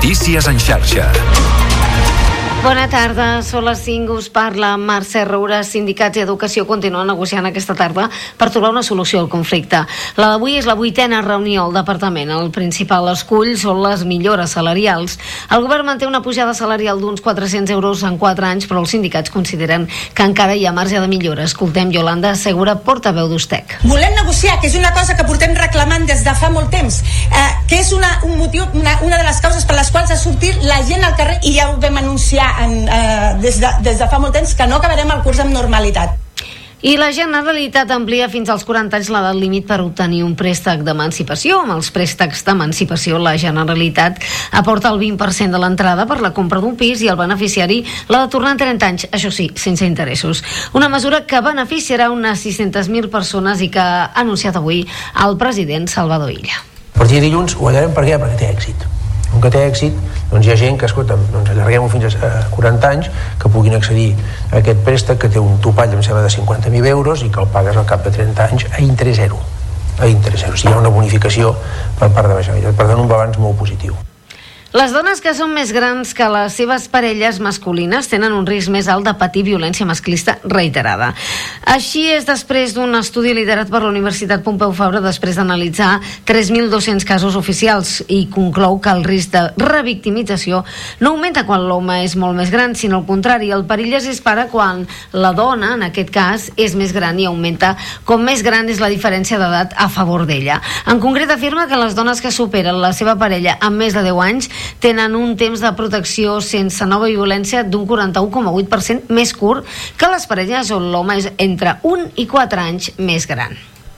Notícies en xarxa. Bona tarda, són les 5, us parla Mercè Roura. Sindicats i Educació continuen negociant aquesta tarda per trobar una solució al conflicte. La d'avui és la 8a reunió al departament. El principal escull són les millores salarials. El govern manté una pujada salarial d'uns 400 euros en 4 anys, però els sindicats consideren que encara hi ha marge de millora. Escoltem Yolanda Segura, portaveu d'Ustec. Volem negociar, que és una cosa que portem reclamant des de fa molt temps, que és una de les causes per les quals ha sortit la gent al carrer, i ja ho vam anunciar des de fa molt temps, que no acabarem el curs amb normalitat. I la Generalitat amplia fins als 40 anys l'edat límit per obtenir un préstec d'emancipació. Amb els préstecs d'emancipació, la Generalitat aporta el 20% de l'entrada per la compra d'un pis i el beneficiari l'ha de tornar en 30 anys, això sí, sense interessos. Una mesura que beneficiarà unes 600.000 persones i que ha anunciat avui el president Salvador Illa. A partir de dilluns ho allarguem perquè té èxit. Com que té èxit, doncs hi ha gent que, escolta'm, doncs allarguem-ho fins a 40 anys, que puguin accedir a aquest préstec, que té un topall, em sembla, de 50.000 euros i que el pagues al cap de 30 anys a interès zero. A interès zero. O sigui, hi ha una bonificació per part de la Generalitat. Per tant, un balanç molt positiu. Les dones que són més grans que les seves parelles masculines tenen un risc més alt de patir violència masclista reiterada. Així és després d'un estudi liderat per la Universitat Pompeu Fabra, després d'analitzar 3.200 casos oficials, i conclou que el risc de revictimització no augmenta quan l'home és molt més gran, sinó al contrari. El perill es dispara quan la dona, en aquest cas, és més gran, i augmenta com més gran és la diferència d'edat a favor d'ella. En concret, afirma que les dones que superen la seva parella amb més de 10 anys tenen un temps de protecció sense nova violència d'un 41,8% més curt que les parelles on l'home és entre 1 i 4 anys més gran.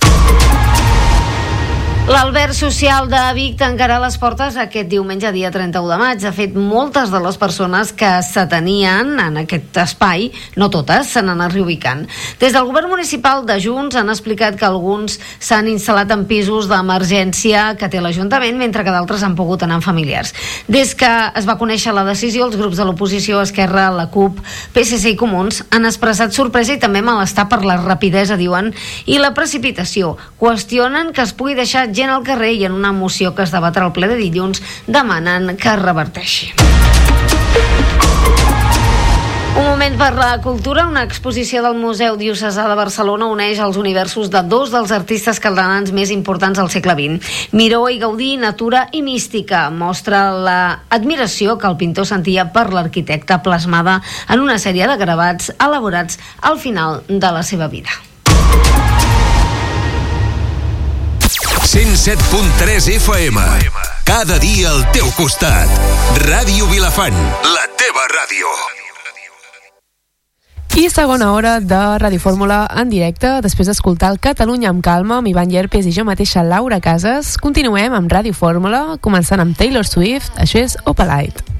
L'Alberg Social de Vic tancarà les portes aquest diumenge, dia 31 de maig. De fet, moltes de les persones que s'atenien en aquest espai, no totes, se n'han anat reubicant. Des del govern municipal de Junts han explicat que alguns s'han instal·lat en pisos d'emergència que té l'Ajuntament, mentre que d'altres han pogut anar amb familiars. Des que es va conèixer la decisió, els grups de l'oposició, Esquerra, la CUP, PSC i Comuns, han expressat sorpresa i també malestar per la rapidesa, diuen, i la precipitació. Qüestionen que es pugui deixar gent al carrer, i en una moció que es debatrà al ple de dilluns demanen que es reverteixi. Un moment per la cultura. Una exposició del Museu Diocesà de Barcelona uneix els universos de dos dels artistes catalans més importants del segle XX. Miró i Gaudí, natura i mística. Mostra l'admiració que el pintor sentia per l'arquitecte, plasmada en una sèrie de gravats elaborats al final de la seva vida. 107.3 FM. Cada dia al teu costat. Ràdio Vilafant, la teva ràdio. I segona hora de Ràdio Fórmula en directe, després d'escoltar el Catalunya amb calma amb Ivan Llerpes i jo mateixa, Laura Casas. Continuem amb Ràdio Fórmula, començant amb Taylor Swift. Això és Opalite.